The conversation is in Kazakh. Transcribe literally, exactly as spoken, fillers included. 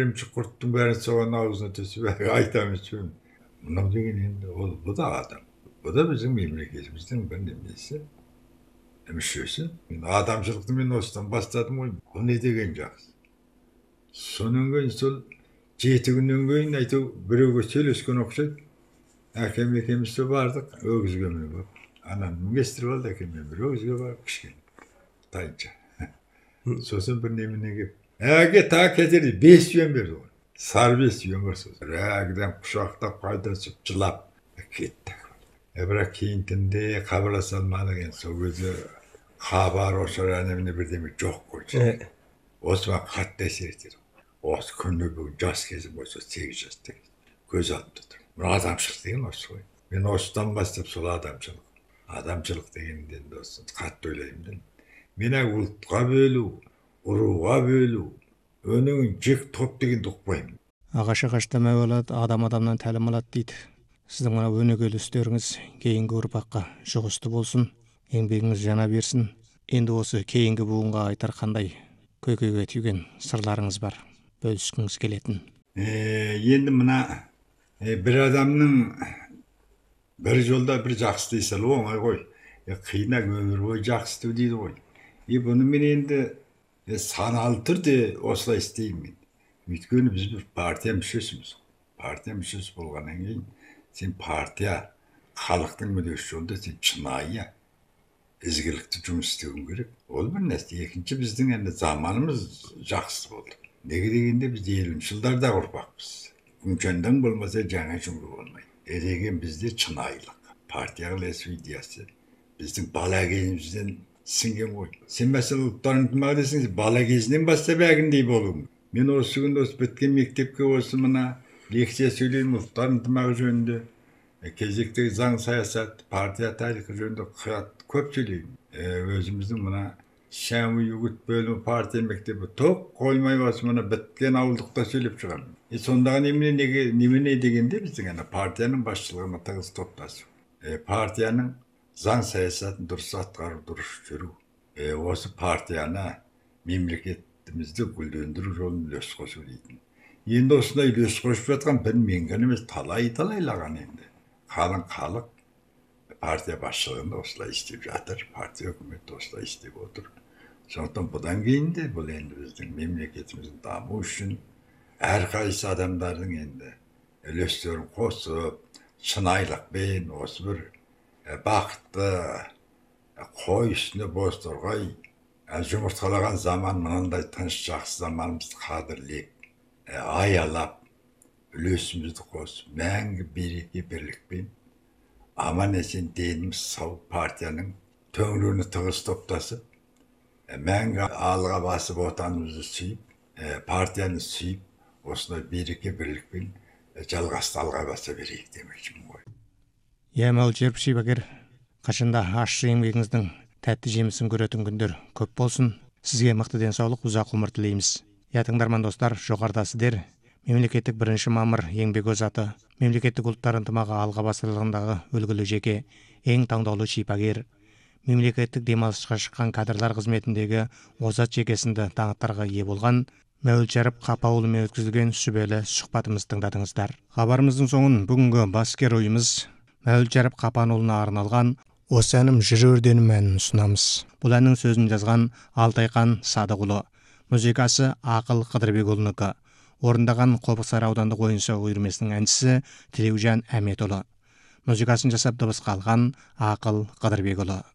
ірімшік құрттың бәрін соған аузына түсіп айтамыз үшін. Мынау деген енді ол бұл да адам. Бұл да біздің мемлекетіміздің бір немесі, мүшесі. Мен адамшылықты мен осыдан бастадым ғой. Бұл не деген жақсы. Сонан кейін сол жеті күннен кейін айту біреуге сөйлескен ұқсайды. Әкем екеуміз бардық, өгізге мініп. Анам мінгестіріп алды әкеме, бір өгізге барып кішкене. Тайынша. Сосын бір неменеге. Әге та кетерді, бес үйен берді ғой. Сар бес үйен бар сосын. Әгіден құшақтап қайдасып жылап кетті. Бірақ кейін түнде хабарласа алмадық енді. Сол кезде хабар ошар әнеміне бірдеме жоқ қойшы. Осы маған қатты әсер етеді. Осы күні бүгін жас кезім осы сегіз жаста көз алдымда тұр. Бұл адамшылық деген осы ғой. Мен осыдан бастап сол адамшылық. Адамшылық дегенде осы қатты ойлаймын. Мен ұлтқа бөлу, ұруға бөлу, өнігін жек топ дегенді ұқпаймын. Ағаш ағашта мәу алады, адам адамнан тәлім алады дейді. Сіздің мына өнегелі істеріңіз кейінгі ұрпаққа жұғысты болсын, еңбегіңіз жана берсін. Енді осы кейінгі буынға айтар қандай көкейге түйген сырларыңыз бар, бөліскіңіз келетін. Енді мына бір адамның бір жолда бір жақсы дей салу оңай ғой. Қиынақ өмір бойы жақсы дейді ғой. И бұны мен енді саналы түрде осылай істеймін. Өйткені біз бір партия мүшесіміз. Партия мүшесі болғаннан кейін сен партия халықтың мүддесі жолында сен шынайы ізгілікті жұмыс істеуің керек. Ол бір нәрсе. Екінші біздің енді заманымыз жақсы болды. Неге дегенде біз елуінші жылдарда ұрпақпыз. Күншандан болмаса жаңа жұмыр болмайды. Ереген бізде шынайылық, партия қылесу идеясы біздің бала кезімізден сіңген ғой. Сен мәселе ұлттар ынтымағы десеңіз, бала кезінен бастап әгіндей болуың. Мен осы күнде осы біткен мектепке осы мына лекция сөйлеймін ұлттар ынтымағы жөнінде, кезектегі заң саясат, партия тарихы жөнінде көп сөйлеймін. Өзіміздің мына Шәмі үгіт бөлімі партия мектебі тоқ қоймай басы мына біткен ауылдықта сөйлеп шығамын. Сондағы немене дегенде біздің партияның басшылығына тығыз топтасу. Партияның заң саясатын дұрыс атқару, дұрыс жүру. Осы партияны мемлекетімізді гүлдендіру жолын үлес қосу дейтін. Енді осындай үлес қосып жатқан бір мен ғана емес талай-талайлаған енді. Қалың халық партия басшылығында осылай істеп жатыр, партия үкіметі осылай істеп отыр. Сондықтан бұдан кейін де бұл енді біздің мемлекетіміздің даму үшін әрқайсы адамдардың енді үлестерін қосып, шынайылықпен осы бір бақытты қой үстіне боз торғай жұмыртқалаған заман мынандай тыныш жақсы заманымызды қадірлеп, аялап, үлесімізді қосып, мәңгі береке бірлікпен аман есен деніміз сау партияның төңірегіне тығыз топтасып, мәңгі алға басып отанымызды сүйіп, партияны сүйіп, осындай береке бірлікпен жалғасты алға баса берейік демекшімін ғой. Иә, Мәуілжеров шебекер, қашанда ащы еңбегіңіздің тәтті жемісін көретін күндер көп болсын. Сізге мықты денсаулық, ұзақ ғұмыр тілейміз. Иә, тыңдарман достар, жоғарыда сіздер мемлекеттік бірінші мамыр еңбек озаты, мемлекеттік ұлттар ынтымағы алға басылығындағы үлгілі жеке, ең таңдаулы шипагер, мемлекеттік демалысқа шыққан кадрлар қызметіндегі озат жекесінді даңқтарға ие болған Мәуілжеров Қапаұлымен өткізілген сүбелі сұхбатымыз тыңдадыңыздар. Хабарымыздың соңын бүгінгі баскер ойымыз Мәуілжеров Қапанұлына арналған осы әнім жүрі өрденім әнін ұсынамыз. Бұл әннің сөзін жазған Алтайхан Садықұлы, музыкасы Ақыл Қыдырбекұлынікі, орындаған Қобықсары аудандық ойын-сауық үйірмесінің әншісі Тілеужан Әметұлы. Музыкасын жасап дыбысқа алған Ақыл Қыдырбекұлы.